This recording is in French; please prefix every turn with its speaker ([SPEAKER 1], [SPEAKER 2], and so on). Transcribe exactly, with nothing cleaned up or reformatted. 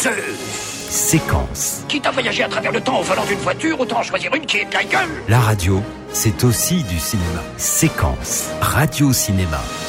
[SPEAKER 1] danseuse.
[SPEAKER 2] Séquence.
[SPEAKER 1] Quitte à voyager à travers le temps au volant d'une voiture, autant choisir une qui est de la gueule.
[SPEAKER 2] La radio, c'est aussi du cinéma. Séquence. Radio-cinéma.